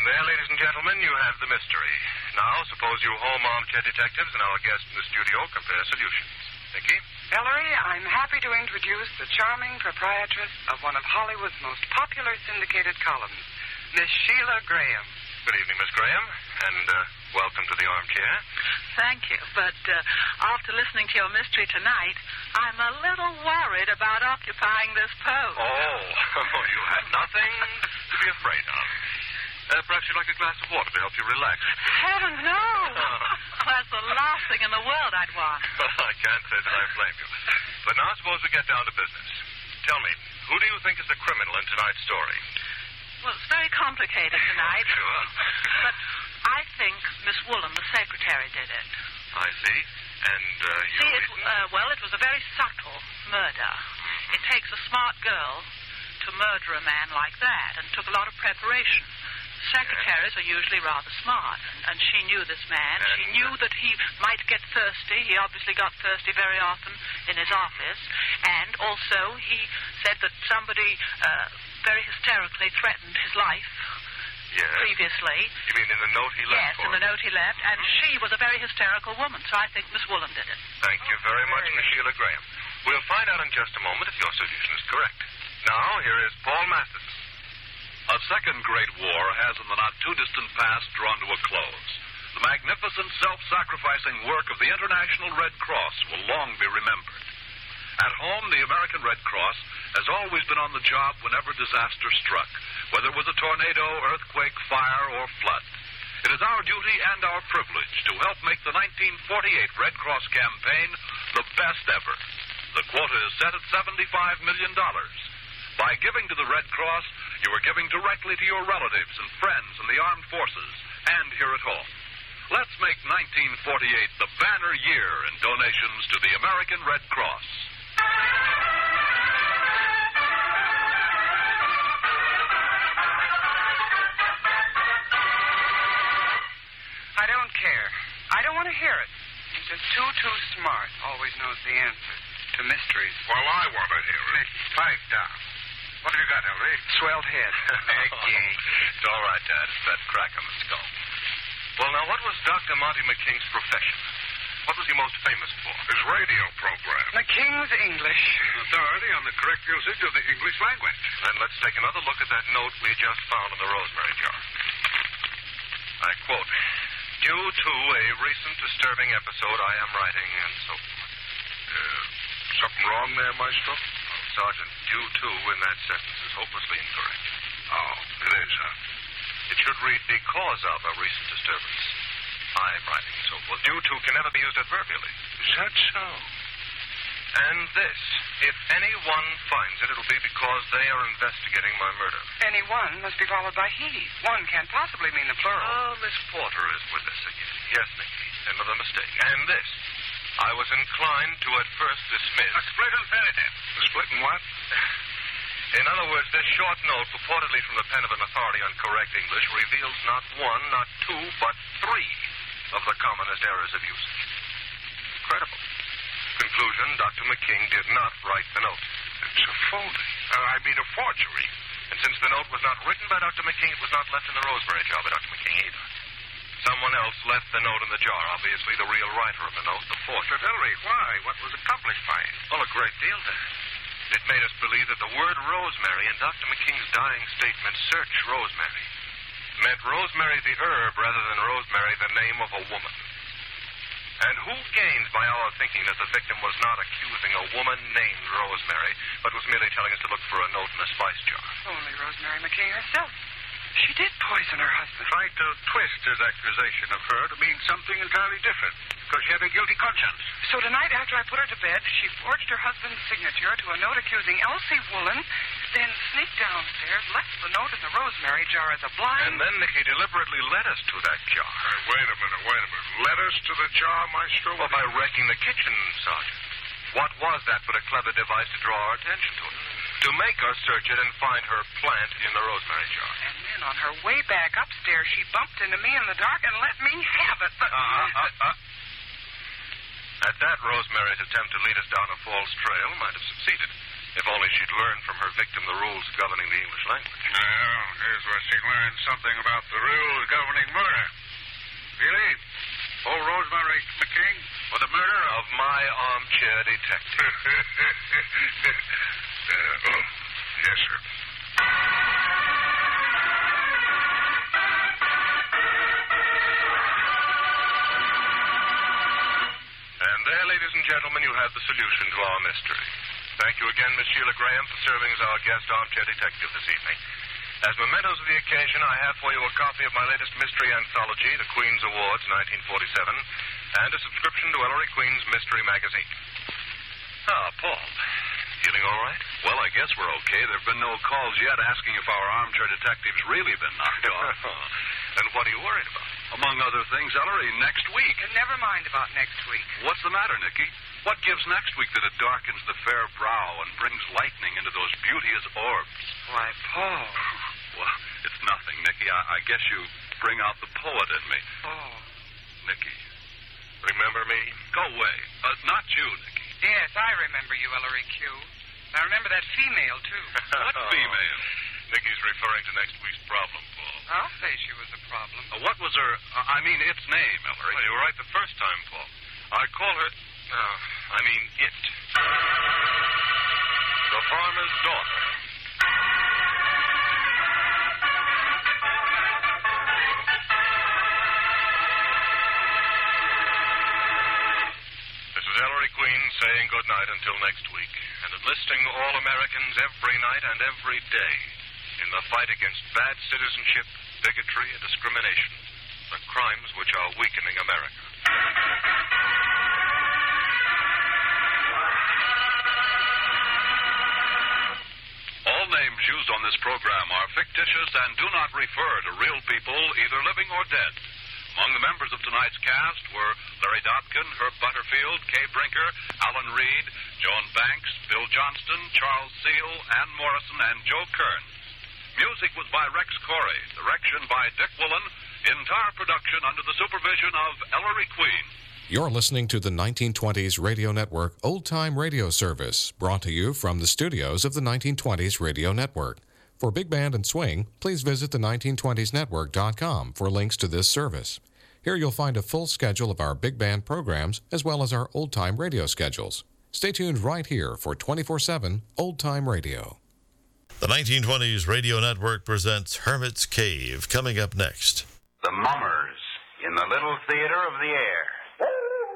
And there, ladies and gentlemen, you have the mystery. Now, suppose you home armchair detectives and our guest in the studio compare solutions. Nicky? Ellery, I'm happy to introduce the charming proprietress of one of Hollywood's most popular syndicated columns, Miss Sheila Graham. Good evening, Miss Graham, and welcome to the armchair. Thank you, but after listening to your mystery tonight, I'm a little worried about occupying this post. Oh, you had nothing to be afraid of. Perhaps you'd like a glass of water to help you relax. Heavens, no! That's the last thing in the world I'd want. Well, I can't say that I blame you. But now suppose we get down to business. Tell me, who do you think is the criminal in tonight's story? Well, it's very complicated tonight. Sure. But I think Miss Woolen, the secretary, did it. I see. And you... See, it was a very subtle murder. It takes a smart girl to murder a man like that, and took a lot of preparation. Secretaries are usually rather smart, and she knew this man. She knew that he might get thirsty. He obviously got thirsty very often in his office. And also, he said that somebody very hysterically threatened his life previously. You mean in the note he left? Yes, in the note he left. And she was a very hysterical woman, so I think Miss Woolen did it. Thank you very much, Miss Sheila Graham. We'll find out in just a moment if your solution is correct. Now, here is Paul Matheson. A second great war has in the not-too-distant past drawn to a close. The magnificent self-sacrificing work of the International Red Cross will long be remembered. At home, the American Red Cross has always been on the job whenever disaster struck, whether it was a tornado, earthquake, fire, or flood. It is our duty and our privilege to help make the 1948 Red Cross campaign the best ever. The quota is set at $75 million. By giving to the Red Cross, you are giving directly to your relatives and friends in the armed forces and here at home. Let's make 1948 the banner year in donations to the American Red Cross. I don't care. I don't want to hear it. He's just too smart. Always knows the answer to mysteries. Well, I want to hear it. Pipe down. What have you got, Ellery? Swelled head. It's all right, Dad. It's that crack on the skull. Well, now, what was Dr. Monty McKing's profession? What was he most famous for? His radio program. McKing's English. Authority on the correct usage of the English language. Then let's take another look at that note we just found in the rosemary jar. I quote, "Due to a recent disturbing episode, I am writing," and so forth. Something wrong there, Maestro? Sergeant, due to in that sentence is hopelessly incorrect. Oh, it is, huh? It should read because of a recent disturbance. I'm writing so forth. Due to can never be used adverbially. Is that so? And this, if anyone finds it, it'll be because they are investigating my murder. Anyone must be followed by he. One can't possibly mean the plural. Oh, Miss Porter is with us again. Yes, Nicky. Another mistake. And this, I was inclined to at first dismiss. A split infinitive. A split in what? In other words, this short note, purportedly from the pen of an authority on correct English, reveals not one, not two, but three of the commonest errors of usage. Incredible. Conclusion, Dr. McKing did not write the note. It's a phony. I mean a forgery. And since the note was not written by Dr. McKing, it was not left in the rosemary jar by Dr. McKing either. Someone else left the note in the jar, obviously the real writer of the note, the forger. Ellery, why? What was accomplished by it? Well, a great deal, Dad. It made us believe that the word rosemary in Dr. McKing's dying statement, "Search Rosemary," meant rosemary the herb rather than rosemary the name of a woman. And who gains by our thinking that the victim was not accusing a woman named Rosemary, but was merely telling us to look for a note in a spice jar? Only Rosemary McKing herself. She did poison her husband. Tried to twist his accusation of her to mean something entirely different, because she had a guilty conscience. So tonight, after I put her to bed, she forged her husband's signature to a note accusing Elsie Woolen, then sneaked downstairs, left the note in the rosemary jar as a blind... And then Nicky deliberately led us to that jar. Wait a minute. Led us to the jar, Maestro? Well, by wrecking the kitchen, Sergeant. What was that but a clever device to draw our attention to it? To make us search it and find her plant in the rosemary jar. And then on her way back upstairs, she bumped into me in the dark and let me have it. But... At that, Rosemary's attempt to lead us down a false trail might have succeeded. If only she'd learned from her victim the rules governing the English language. Well, here's where she learned something about the rules governing murder. Really? Old Rosemary McKing for the murder Of my armchair detective. Yes, sir. And there, ladies and gentlemen, you have the solution to our mystery. Thank you again, Miss Sheila Graham, for serving as our guest armchair detective this evening. As mementos of the occasion, I have for you a copy of my latest mystery anthology, The Queen's Awards, 1947, and a subscription to Ellery Queen's Mystery Magazine. Ah, Paul. Feeling all right? Well, I guess we're okay. There have been no calls yet asking if our armchair detective's really been knocked off. And what are you worried about? Among other things, Ellery, next week. Never mind about next week. What's the matter, Nicky? What gives next week that it darkens the fair brow and brings lightning into those beauteous orbs? Why, Paul. Well, it's nothing, Nicky. I guess you bring out the poet in me. Oh. Nicky. Remember me? Go away. Not you, Nicky. Yes, I remember you, Ellery Q. I remember that female, too. What female? Nicky's referring to next week's problem, Paul. I'll say she was a problem. What was her... its name, Ellery. Well, you were right the first time, Paul. I call her... it. The farmer's daughter. This is Ellery Queen saying good night until next week, and enlisting all Americans every night and every day in the fight against bad citizenship, bigotry, and discrimination, the crimes which are weakening America. All names used on this program are fictitious and do not refer to real people, either living or dead. Among the members of tonight's cast were Larry Dobkin, Herb Butterfield, Kay Brinker, Alan Reed, Joan Banks, Bill Johnston, Charles Seal, Ann Morrison, and Joe Kearns. Music was by Rex Corey, direction by Dick Woolen, entire production under the supervision of Ellery Queen. You're listening to the 1920s Radio Network Old Time Radio Service, brought to you from the studios of the 1920s Radio Network. For Big Band and Swing, please visit the 1920snetwork.com for links to this service. Here you'll find a full schedule of our Big Band programs as well as our Old Time Radio schedules. Stay tuned right here for 24/7 Old Time Radio. The 1920s Radio Network presents Hermit's Cave, coming up next. The Mummers in the Little Theater of the Air.